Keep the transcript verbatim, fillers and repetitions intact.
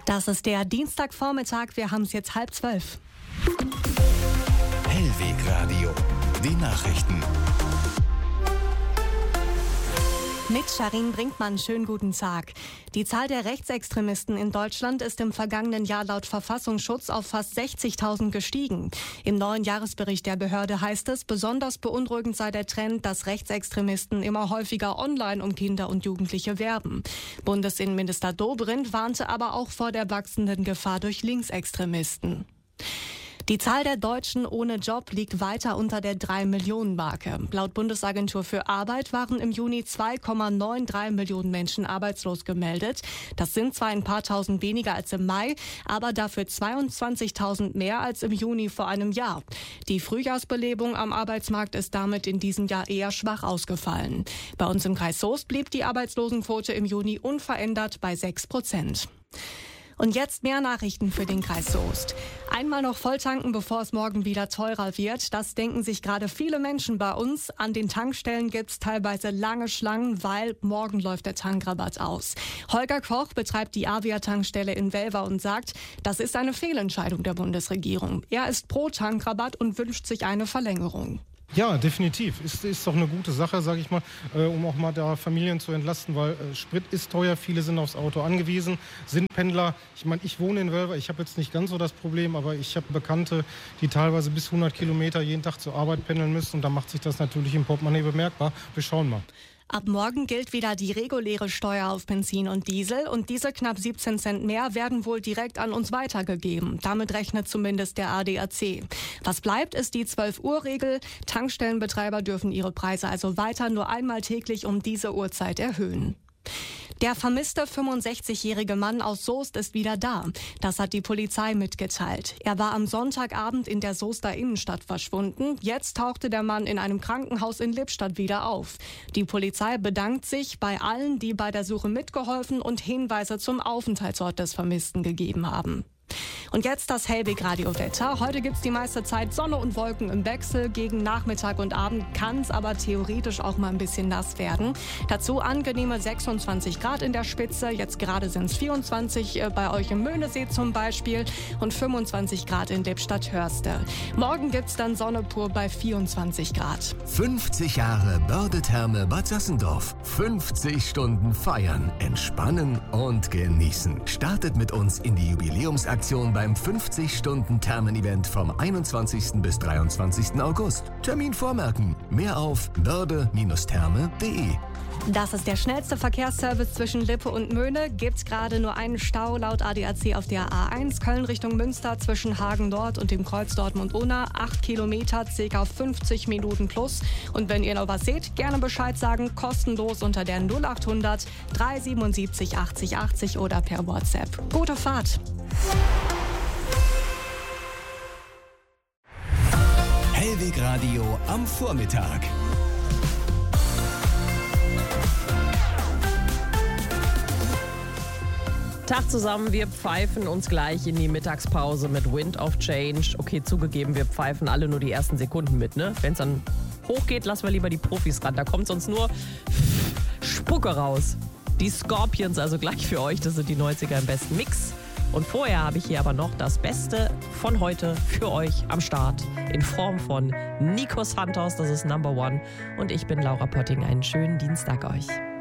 Das ist der Dienstagvormittag, wir haben es jetzt halb zwölf. Hellwegradio, die Nachrichten. Mit Sharin Brinkmann, schönen guten Tag. Die Zahl der Rechtsextremisten in Deutschland ist im vergangenen Jahr laut Verfassungsschutz auf fast sechzigtausend gestiegen. Im neuen Jahresbericht der Behörde heißt es, besonders beunruhigend sei der Trend, dass Rechtsextremisten immer häufiger online um Kinder und Jugendliche werben. Bundesinnenminister Dobrindt warnte aber auch vor der wachsenden Gefahr durch Linksextremisten. Die Zahl der Deutschen ohne Job liegt weiter unter der drei Millionen Marke. Laut Bundesagentur für Arbeit waren im Juni zwei Komma drei neun Millionen Menschen arbeitslos gemeldet. Das sind zwar ein paar tausend weniger als im Mai, aber dafür zweiundzwanzigtausend mehr als im Juni vor einem Jahr. Die Frühjahrsbelebung am Arbeitsmarkt ist damit in diesem Jahr eher schwach ausgefallen. Bei uns im Kreis Soest blieb die Arbeitslosenquote im Juni unverändert bei sechs Prozent. Und jetzt mehr Nachrichten für den Kreis Soest. Einmal noch volltanken, bevor es morgen wieder teurer wird. Das denken sich gerade viele Menschen bei uns. An den Tankstellen gibt's teilweise lange Schlangen, weil morgen läuft der Tankrabatt aus. Holger Koch betreibt die Avia-Tankstelle in Welver und sagt, das ist eine Fehlentscheidung der Bundesregierung. Er ist pro Tankrabatt und wünscht sich eine Verlängerung. Ja, definitiv. Ist, ist doch eine gute Sache, sage ich mal, äh, um auch mal da Familien zu entlasten, weil äh, Sprit ist teuer, viele sind aufs Auto angewiesen, sind Pendler. Ich meine, ich wohne in Welver, ich habe jetzt nicht ganz so das Problem, aber ich habe Bekannte, die teilweise bis hundert Kilometer jeden Tag zur Arbeit pendeln müssen und da macht sich das natürlich im Portemonnaie bemerkbar. Wir schauen mal. Ab morgen gilt wieder die reguläre Steuer auf Benzin und Diesel und diese knapp siebzehn Cent mehr werden wohl direkt an uns weitergegeben. Damit rechnet zumindest der A D A C. Was bleibt, ist die zwölf Uhr Regel. Tankstellenbetreiber dürfen ihre Preise also weiter nur einmal täglich um diese Uhrzeit erhöhen. Der vermisste fünfundsechzigjährige Mann aus Soest ist wieder da. Das hat die Polizei mitgeteilt. Er war am Sonntagabend in der Soester Innenstadt verschwunden. Jetzt tauchte der Mann in einem Krankenhaus in Lippstadt wieder auf. Die Polizei bedankt sich bei allen, die bei der Suche mitgeholfen und Hinweise zum Aufenthaltsort des Vermissten gegeben haben. Und jetzt das Hellwegradio-Wetter. Heute gibt's die meiste Zeit Sonne und Wolken im Wechsel. Gegen Nachmittag und Abend kann es aber theoretisch auch mal ein bisschen nass werden. Dazu angenehme sechsundzwanzig Grad in der Spitze. Jetzt gerade sind es vierundzwanzig äh, bei euch im Möhnesee zum Beispiel und fünfundzwanzig Grad in Lippstadt-Hörste. Morgen gibt's dann Sonne pur bei vierundzwanzig Grad. fünfzig Jahre Börde-Therme Bad Sassendorf. fünfzig Stunden feiern, entspannen und genießen. Startet mit uns in die Jubiläumsaktion beim fünfzig-Stunden-Thermen-Event vom einundzwanzigsten bis dreiundzwanzigsten August. Termin vormerken. Mehr auf börde Therme punkt de. Das ist der schnellste Verkehrsservice zwischen Lippe und Möhne. Gibt's gerade nur einen Stau laut A D A C auf der A eins Köln Richtung Münster zwischen Hagen Nord und dem Kreuz Dortmund-Unna. Acht Kilometer, ca. fünfzig Minuten plus. Und wenn ihr noch was seht, gerne Bescheid sagen. Kostenlos unter der null achthundert dreihundertsiebenundsiebzig achtzig achtzig oder per WhatsApp. Gute Fahrt! Hellwegradio am Vormittag. Tag zusammen, wir pfeifen uns gleich in die Mittagspause mit Wind of Change. Okay, zugegeben, wir pfeifen alle nur die ersten Sekunden mit, ne? Wenn es dann hochgeht, lassen wir lieber die Profis ran. Da kommt sonst nur Spucke raus. Die Scorpions also gleich für euch, das sind die neunziger im besten Mix. Und vorher habe ich hier aber noch das Beste von heute für euch am Start in Form von Nico Santos, das ist Number One. Und ich bin Laura Pötting. Einen schönen Dienstag euch.